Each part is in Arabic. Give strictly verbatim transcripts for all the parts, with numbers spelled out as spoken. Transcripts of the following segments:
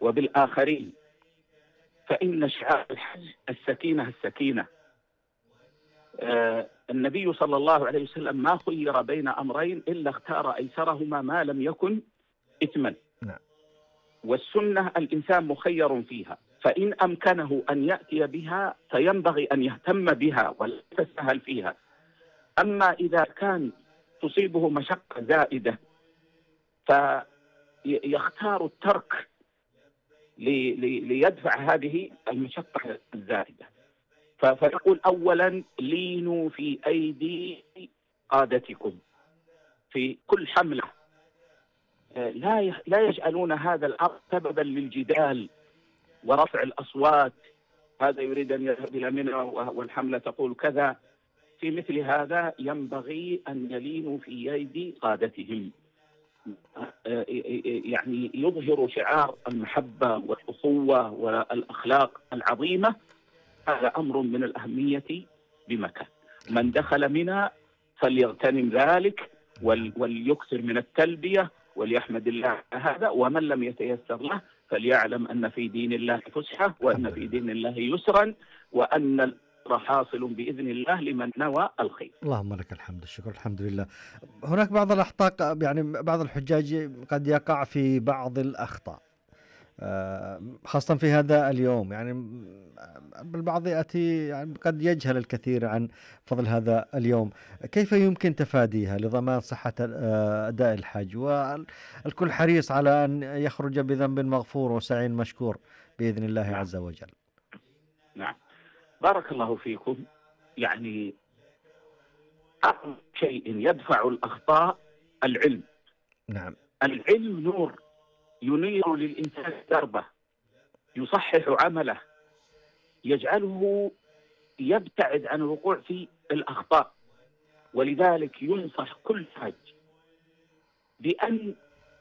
وبالآخرين، فإن شعار الحج السكينة السكينة. آه النبي صلى الله عليه وسلم ما خير بين أمرين إلا اختار أيسرهما ما لم يكن إثما. نعم. والسنة الإنسان مخير فيها، فإن أمكنه أن يأتي بها فينبغي أن يهتم بها ولا يتساهل فيها. أما إذا كان تصيبه مشقة زائدة فيختار الترك ليدفع هذه المشقة الزائدة. فيقول أولا لينوا في أيدي قادتكم في كل حملة، لا لا يجعلون هذا الأمر سببا للجدال ورفع الأصوات، هذا يريد أن يذهب إلى منى والحملة تقول كذا. في مثل هذا ينبغي أن يلينوا في أيدي قادتهم، يعني يظهر شعار المحبة والأخوة والأخلاق العظيمة. هذا أمر من الأهمية بمكان. من دخل منى فليغتنم ذلك وليكثر من التلبية وليحمد الله هذا، ومن لم يتيسر له فليعلم أن في دين الله فسحة وأن في دين الله يسرا وأن الأمر حاصل بإذن الله لمن نوى الخير. اللهم لك الحمد الشكر. الحمد لله. هناك بعض الأخطاء، يعني بعض الحجاج قد يقع في بعض الأخطاء خاصة في هذا اليوم، يعني البعض يأتي يعني قد يجهل الكثير عن فضل هذا اليوم. كيف يمكن تفاديها لضمان صحة أداء الحج والكل حريص على أن يخرج بذنب مغفور وسعي مشكور بإذن الله نعم. عز وجل؟ نعم، بارك الله فيكم. يعني أهم شيء يدفع الأخطاء العلم. نعم. العلم نور ينير للإنسان دربه، يصحح عمله، يجعله يبتعد عن الوقوع في الأخطاء. ولذلك ينصح كل حاج بأن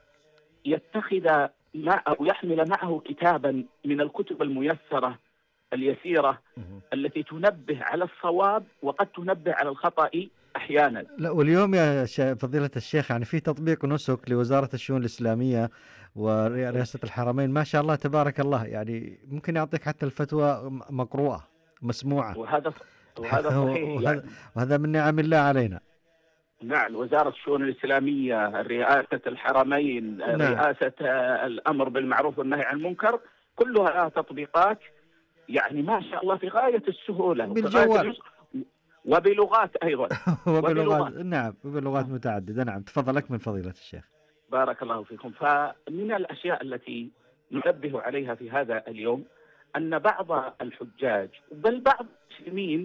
يتخذ مع أو يحمل معه كتابا من الكتب الميسرة اليسيرة التي تنبه على الصواب وقد تنبه على الخطأ أحيانا. لا، واليوم يا فضيلة الشيخ يعني في تطبيق نسك لوزارة الشؤون الإسلامية ورئاسة الحرمين، ما شاء الله تبارك الله، يعني ممكن يعطيك حتى الفتوى مقروءة مسموعة. وهذا وهذا صحيح وهذا, يعني. وهذا من نعم الله علينا. نعم، وزارة الشؤون الإسلامية، رئاسة الحرمين، نعم. رئاسة الأمر بالمعروف والنهي عن المنكر، كلها لها تطبيقات يعني ما شاء الله في غاية السهولة بالجوال وبلغات أيضا. وبلغات نعم وبلغات متعددة. نعم، تفضل لك من فضيلة الشيخ. بارك الله فيكم. فمن الأشياء التي ننبه عليها في هذا اليوم أن بعض الحجاج بل بعض المسلمين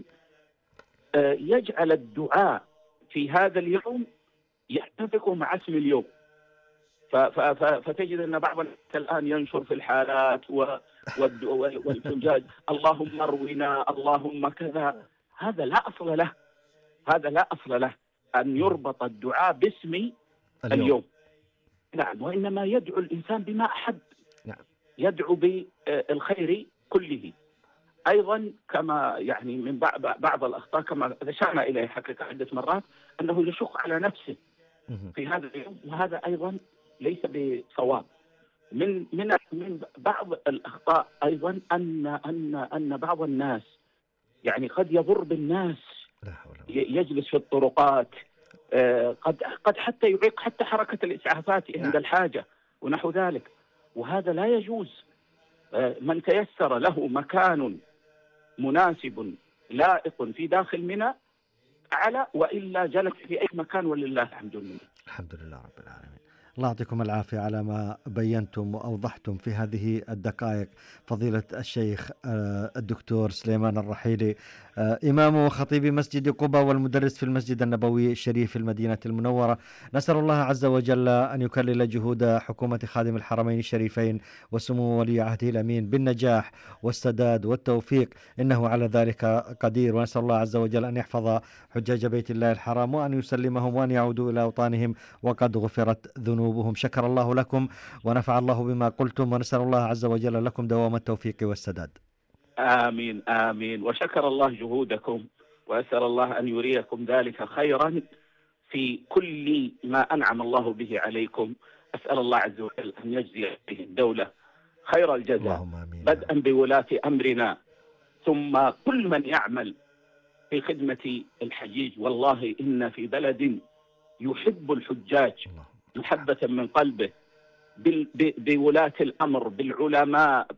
يجعل الدعاء في هذا اليوم يتفق مع اسم اليوم، فتجد أن بعض الناس الآن ينشر في الحالات والحجاج اللهم ارونا اللهم كذا. هذا لا أصل له، هذا لا أصل له أن يربط الدعاء باسم اليوم, اليوم. نعم، وإنما يدعو الإنسان بما أحب. نعم. يدعو بالخير كله. أيضا كما يعني من بعض الأخطاء كما أشرنا إليه حقيقة عدة مرات أنه يشق على نفسه في هذا اليوم، وهذا أيضا ليس بصواب. من من من بعض الأخطاء أيضا أن أن أن بعض الناس يعني قد يضر بالناس، يجلس في الطرقات، قد قد حتى يعيق حتى حركة الإسعافات عند الحاجة ونحو ذلك، وهذا لا يجوز. من تيسر له مكان مناسب لائق في داخل منى على، وإلا جلس في أي مكان ولله الحمد لله. الحمد لله رب العالمين. الله يعطيكم العافية على ما بينتم وأوضحتم في هذه الدقائق. فضيلة الشيخ الدكتور سليمان الرحيلي، إمام وخطيب مسجد قباء والمدرس في المسجد النبوي الشريف في المدينة المنورة، نسأل الله عز وجل أن يكلل جهود حكومة خادم الحرمين الشريفين وسمو ولي عهده الأمين بالنجاح والسداد والتوفيق، إنه على ذلك قدير. ونسأل الله عز وجل أن يحفظ حجاج بيت الله الحرام وأن يسلمهم وأن يعودوا إلى أوطانهم وقد غفرت ذنوبهم. شكر الله لكم ونفع الله بما قلتم، ونسأل الله عز وجل لكم دوام التوفيق والسداد. آمين آمين. وشكر الله جهودكم، وأسأل الله أن يريكم ذلك خيرا في كل ما أنعم الله به عليكم. أسأل الله عز وجل أن يجزي به الدولة خير الجزاء، اللهم آمين. بدءا بولاة أمرنا ثم كل من يعمل في خدمة الحجيج. والله إن في بلد يحب الحجاج محبة من قلبه، بولاة الأمر، بالعلماء،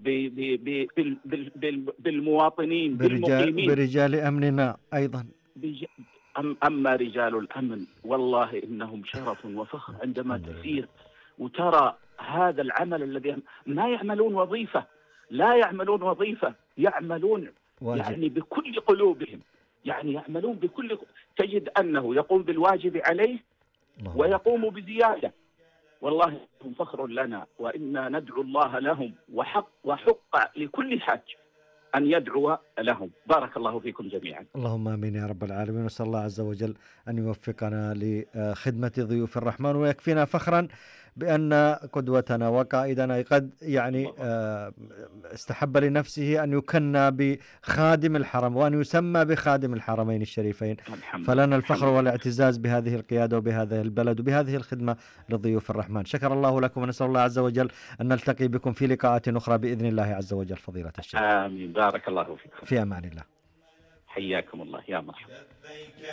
بالمواطنين، بالمقيمين، برجال أمننا أيضا. أما رجال الأمن والله إنهم شرف وفخر عندما تسير وترى هذا العمل الذي ما يعملون وظيفة، لا يعملون وظيفة، يعملون واجب. يعني بكل قلوبهم، يعني يعملون بكل، تجد أنه يقوم بالواجب عليه ويقوم بزيادة. والله هم فخر لنا، وإنا ندعو الله لهم، وحق وحق لكل حاج أن يدعو لهم. بارك الله فيكم جميعا. اللهم آمين يا رب العالمين. نسأل الله عز وجل أن يوفقنا لخدمة ضيوف الرحمن، ويكفينا فخرا بأن قدوتنا وقائدنا قد يعني استحب لنفسه أن يكنى بخادم الحرم وأن يسمى بخادم الحرمين الشريفين. فلنا الفخر والاعتزاز بهذه القيادة وبهذا البلد وبهذه الخدمة لضيوف الرحمن. شكر الله لكم، ونسأل الله عز وجل أن نلتقي بكم في لقاءات أخرى بإذن الله عز وجل فضيلة الشيخ. آمين. بارك الله فيكم. في أمان الله. حياكم الله. يا مرحبا.